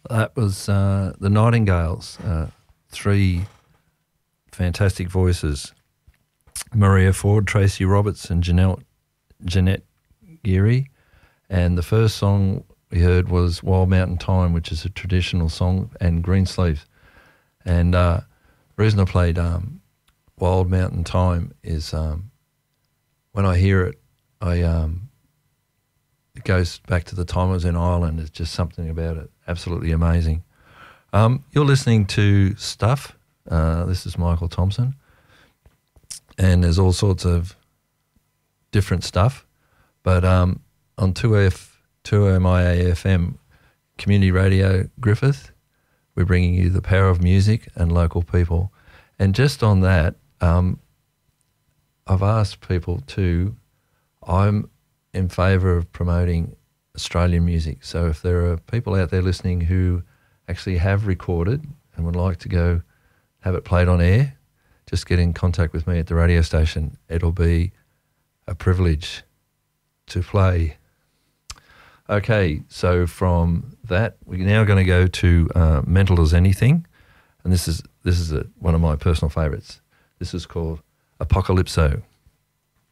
That was the Nightingales, three fantastic voices. Maria Ford, Tracy Roberts and Jeanette Geary. And the first song we heard was Wild Mountain Thyme, which is a traditional song, and Greensleeves. And the reason I played Wild Mountain Thyme is when I hear it, it goes back to the time I was in Ireland. It's just something about it. Absolutely amazing. You're listening to Stuff. This is Michael Thompson. And there's all sorts of different stuff. But on 2MIA-FM Community Radio Griffith, we're bringing you the power of music and local people. And just on that, I've asked people to, I'm in favour of promoting Australian music. So if there are people out there listening who actually have recorded and would like to go have it played on air, just get in contact with me at the radio station. It'll be a privilege to play. Okay, so from that, we're now going to go to Mental as Anything, and this is one of my personal favourites. This is called Apocalypso.